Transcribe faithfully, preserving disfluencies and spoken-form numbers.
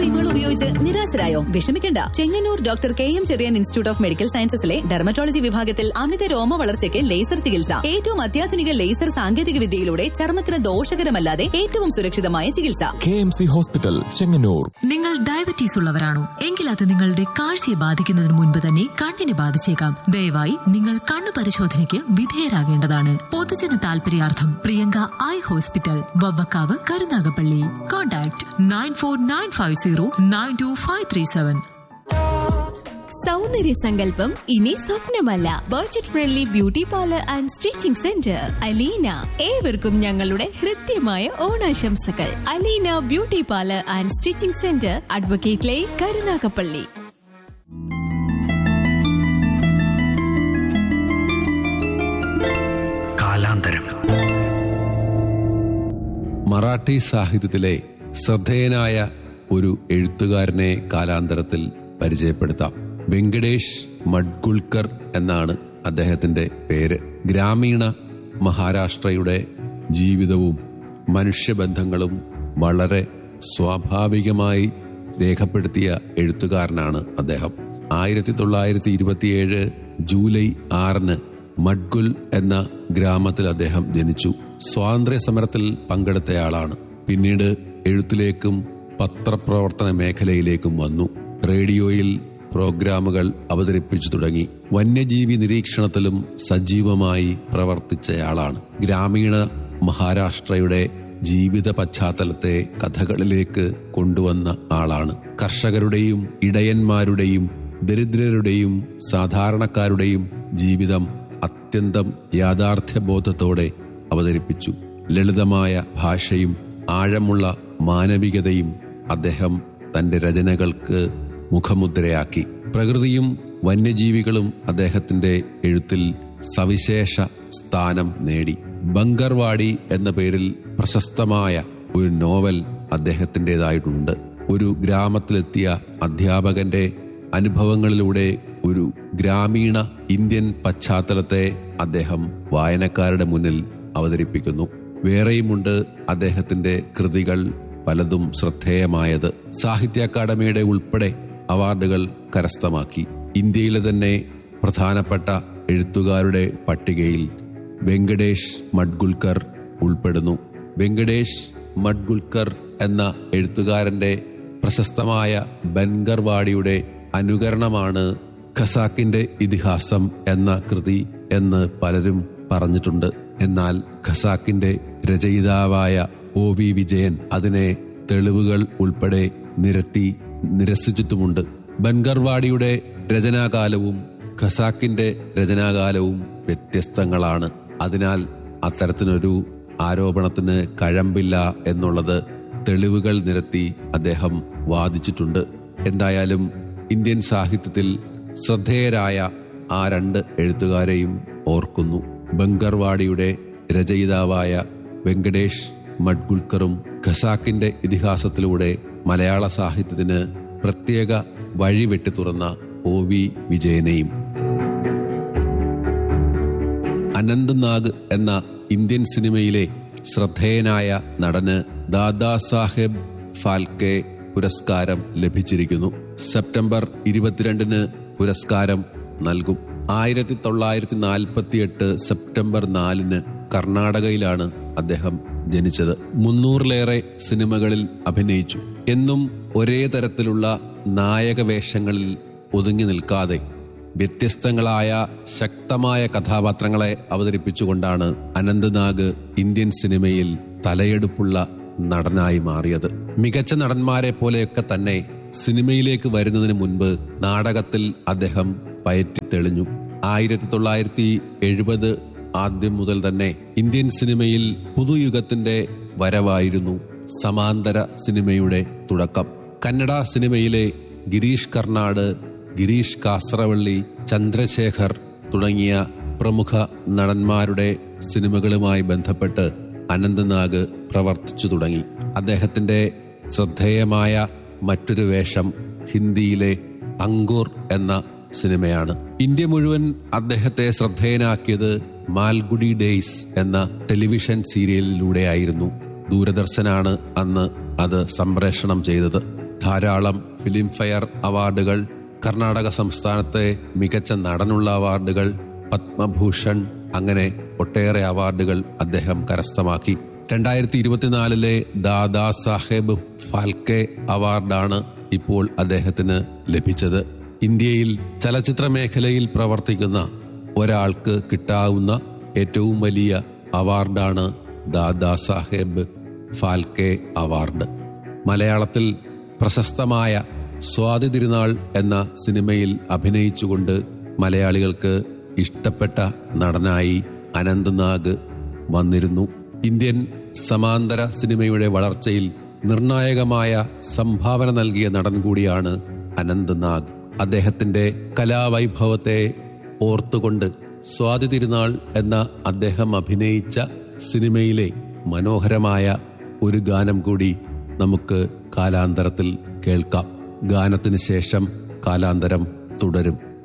ക്രീമുകൾ ഉപയോഗിച്ച് നിരാശരായോ? വിഷമിക്കണ്ട. Chengannur doctor K M Cherian institute of medical സയൻസസിലെ dermatology വിഭാഗത്തിൽ അമിത രോമ വളർച്ചയ്ക്ക് ലേസർ ചികിത്സ. ഏറ്റവും അത്യാധുനിക ലേസർ സാങ്കേതിക വിദ്യയിലൂടെ ചർമ്മത്തിന് ദോഷകരമല്ലാതെ ഏറ്റവും സുരക്ഷിതമായ ചികിത്സ. K M C hospital, Chengannur. നിങ്ങൾ ഡയബറ്റീസ് ഉള്ളവരാണോ? എങ്കിൽ അത് നിങ്ങളുടെ കാഴ്ചയെ ബാധിക്കുന്നതിന് മുൻപ് തന്നെ കണ്ണിനെ ബാധിച്ചേക്കാം. ദയവായി നിങ്ങൾ കണ്ണു പരിശോധനയ്ക്ക് വിധേയരാകേണ്ടതാണ്. പൊതുജന താൽപര്യാർത്ഥം Priyanka eye hospital, Vavvakkavu, Karunagappally. Contact nine four nine five zero nine to five three seven. സൗന്ദര്യ സങ്കല്പം ഇനി സ്വപ്നമല്ല. Budget friendly beauty parlour and stitching centre Aleena. ഏവർക്കും ഞങ്ങളുടെ ഹൃദ്യമായ ഓണാശംസകൾ. Aleena beauty parlour and stitching centre, advocate line, Karunagappally. കാലാന്തരം. Marathi സാഹിത്യത്തിലെ ശ്രദ്ധേയനായ ഒരു എഴുത്തുകാരനെ കാലാന്തരത്തിൽ പരിചയപ്പെടുത്താം. വെങ്കടേഷ് മഡ്ഗുൾക്കർ എന്നാണ് അദ്ദേഹത്തിന്റെ പേര്. ഗ്രാമീണ മഹാരാഷ്ട്രയുടെ ജീവിതവും മനുഷ്യബന്ധങ്ങളും വളരെ സ്വാഭാവികമായി രേഖപ്പെടുത്തിയ എഴുത്തുകാരനാണ് അദ്ദേഹം. ആയിരത്തി തൊള്ളായിരത്തി ഇരുപത്തിയേഴ് ജൂലൈ ആറിന് മഡ്ഗുൽ എന്ന ഗ്രാമത്തിൽ അദ്ദേഹം ജനിച്ചു. സ്വാതന്ത്ര്യ സമരത്തിൽ പങ്കെടുത്തയാളാണ്. പിന്നീട് എഴുത്തിലേക്കും പത്രപ്രവർത്തന മേഖലയിലേക്കും വന്നു. റേഡിയോയിൽ പ്രോഗ്രാമുകൾ അവതരിപ്പിച്ചു തുടങ്ങി. വന്യജീവി നിരീക്ഷണത്തിലും സജീവമായി പ്രവർത്തിച്ചയാളാണ്. ഗ്രാമീണ മഹാരാഷ്ട്രയുടെ ജീവിത പശ്ചാത്തലത്തെ കഥകളിലേക്ക് കൊണ്ടുവന്ന ആളാണ്. കർഷകരുടെയും ഇടയന്മാരുടെയും ദരിദ്രരുടെയും സാധാരണക്കാരുടെയും ജീവിതം അത്യന്തം യാഥാർത്ഥ്യബോധത്തോടെ അവതരിപ്പിച്ചു. ലളിതമായ ഭാഷയും ആഴമുള്ള മാനവികതയും അദ്ദേഹം തന്റെ രചനകൾക്ക് മുഖമുദ്രയാക്കി. പ്രകൃതിയും വന്യജീവികളും അദ്ദേഹത്തിന്റെ എഴുത്തിൽ സവിശേഷ സ്ഥാനം നേടി. ബങ്കർവാടി എന്ന പേരിൽ പ്രശസ്തമായ ഒരു നോവൽ അദ്ദേഹത്തിൻ്റെതായിട്ടുണ്ട്. ഒരു ഗ്രാമത്തിലെത്തിയ അധ്യാപകന്റെ അനുഭവങ്ങളിലൂടെ ഒരു ഗ്രാമീണ ഇന്ത്യൻ പശ്ചാത്തലത്തെ അദ്ദേഹം വായനക്കാരുടെ മുന്നിൽ അവതരിപ്പിക്കുന്നു. വേറെയുമുണ്ട് അദ്ദേഹത്തിന്റെ കൃതികൾ പലതും ശ്രദ്ധേയമായത്. സാഹിത്യ അക്കാദമിയുടെ ഉൾപ്പെടെ അവാർഡുകൾ കരസ്ഥമാക്കി. ഇന്ത്യയിലെ തന്നെ പ്രധാനപ്പെട്ട എഴുത്തുകാരുടെ പട്ടികയിൽ വെങ്കടേഷ് മഡ്ഗുൾക്കർ ഉൾപ്പെടുന്നു. വെങ്കടേഷ് മഡ്ഗുൾക്കർ എന്ന എഴുത്തുകാരന്റെ പ്രശസ്തമായ ബൻഗർവാടിയുടെ അനുകരണമാണ് ഖസാക്കിന്റെ ഇതിഹാസം എന്ന കൃതി എന്ന് പലരും പറഞ്ഞിട്ടുണ്ട്. എന്നാൽ ഖസാക്കിന്റെ രചയിതാവായ ഒ വി വിജയൻ അതിനെ തെളിവുകൾ ഉൾപ്പെടെ നിരത്തി നിരസിച്ചിട്ടുമുണ്ട്. ബൻഗർവാടിയുടെ രചനാകാലവും ഖസാക്കിന്റെ രചനാകാലവും വ്യത്യസ്തങ്ങളാണ്. അതിനാൽ അത്തരത്തിനൊരു ആരോപണത്തിന് കഴമ്പില്ല എന്നുള്ളത് തെളിവുകൾ നിരത്തി അദ്ദേഹം വാദിച്ചിട്ടുണ്ട്. എന്തായാലും ഇന്ത്യൻ സാഹിത്യത്തിൽ ശ്രദ്ധേയരായ ആ രണ്ട് എഴുത്തുകാരെയും ഓർക്കുന്നു. ബംഗർവാടിയുടെ രചയിതാവായ വെങ്കടേഷ് മഡ്ഗുൾക്കറും ഖസാക്കിന്റെ ഇതിഹാസത്തിലൂടെ മലയാള സാഹിത്യത്തിന് പ്രത്യേക വഴിവെട്ടി തുറന്ന ഒ വി വിജയനെയും. അനന്ത് നാഗ് എന്ന ഇന്ത്യൻ സിനിമയിലെ ശ്രദ്ധേയനായ നടന് ദാദാ സാഹേബ് ഫാൽക്കെ പുരസ്കാരം ലഭിച്ചിരിക്കുന്നു. സെപ്റ്റംബർ ഇരുപത്തിരണ്ടിന് പുരസ്കാരം നൽകും. ആയിരത്തി തൊള്ളായിരത്തി നാൽപ്പത്തി എട്ട് സെപ്റ്റംബർ നാലിന് കർണാടകയിലാണ് അദ്ദേഹം ജനിച്ചത്. മുന്നൂറിലേറെ സിനിമകളിൽ അഭിനയിച്ചു. എന്നും ഒരേ തരത്തിലുള്ള നായക വേഷങ്ങളിൽ ഒതുങ്ങി നിൽക്കാതെ വ്യത്യസ്തങ്ങളായ ശക്തമായ കഥാപാത്രങ്ങളെ അവതരിപ്പിച്ചുകൊണ്ടാണ് അനന്ത് നാഗ് ഇന്ത്യൻ സിനിമയിൽ തലയെടുപ്പുള്ള നടനായി മാറിയത്. മികച്ച നടന്മാരെ പോലെയൊക്കെ തന്നെ സിനിമയിലേക്ക് വരുന്നതിന് മുൻപ് നാടകത്തിൽ അദ്ദേഹം പയറ്റി തെളിഞ്ഞു. ആയിരത്തി തൊള്ളായിരത്തി എഴുപത് ആദ്യം മുതൽ തന്നെ ഇന്ത്യൻ സിനിമയിൽ പുതുയുഗത്തിന്റെ വരവായിരുന്നു. സമാന്തര സിനിമയുടെ തുടക്കം. കന്നഡ സിനിമയിലെ ഗിരീഷ് കർണാട്, ഗിരീഷ് കാസറവള്ളി, ചന്ദ്രശേഖർ തുടങ്ങിയ പ്രമുഖ നടന്മാരുടെ സിനിമകളുമായി ബന്ധപ്പെട്ട് അനന്ത് നാഗ് പ്രവർത്തിച്ചു തുടങ്ങി. അദ്ദേഹത്തിന്റെ ശ്രദ്ധേയമായ മറ്റൊരു വേഷം ഹിന്ദിയിലെ അങ്കുർ എന്ന സിനിമയാണ്. ഇന്ത്യ മുഴുവൻ അദ്ദേഹത്തെ ശ്രദ്ധേയനാക്കിയത് മാൽഗുഡി ഡേയ്സ് എന്ന ടെലിവിഷൻ സീരിയലിലൂടെയായിരുന്നു. ദൂരദർശനാണ് അന്ന് അത് സംപ്രേഷണം ചെയ്തത്. ധാരാളം ഫിലിം ഫെയർ അവാർഡുകൾ, കർണാടക സംസ്ഥാനത്തെ മികച്ച നടനുള്ള അവാർഡുകൾ, പത്മഭൂഷൺ, അങ്ങനെ ഒട്ടേറെ അവാർഡുകൾ അദ്ദേഹം കരസ്ഥമാക്കി. രണ്ടായിരത്തി ഇരുപത്തിനാലിലെ ദാദാ സാഹേബ് ഫാൽക്കെ അവാർഡാണ് ഇപ്പോൾ അദ്ദേഹത്തിന് ലഭിച്ചത്. ഇന്ത്യയിൽ ചലച്ചിത്ര മേഖലയിൽ പ്രവർത്തിക്കുന്ന ഒരാൾക്ക് കിട്ടാവുന്ന ഏറ്റവും വലിയ അവാർഡാണ് ദാദാ സാഹേബ് ഫാൽക്കെ അവാർഡ്. മലയാളത്തിൽ പ്രശസ്തമായ സ്വാതി തിരുനാൾ എന്ന സിനിമയിൽ അഭിനയിച്ചുകൊണ്ട് മലയാളികൾക്ക് ഇഷ്ടപ്പെട്ട നടനായി അനന്ത് നാഗ് വന്നിരുന്നു. ഇന്ത്യൻ സമാന്തര സിനിമയുടെ വളർച്ചയിൽ നിർണായകമായ സംഭാവന നൽകിയ നടൻ കൂടിയാണ് അനന്ത് നാഗ്. അദ്ദേഹത്തിന്റെ കലാവൈഭവത്തെ ഓർത്തുകൊണ്ട് സ്വാതി തിരുനാൾ എന്ന അദ്ദേഹം അഭിനയിച്ച സിനിമയിലെ മനോഹരമായ ഒരു ഗാനം കൂടി നമുക്ക് കാലാന്തരത്തിൽ കേൾക്കാം. ഗാനത്തിന് ശേഷം കാലാന്തരം തുടരും.